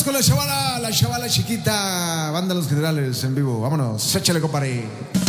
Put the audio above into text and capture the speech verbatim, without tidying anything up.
con la chavala, la chavala chiquita. Banda Los Generales en vivo. Vámonos, échale, compadre.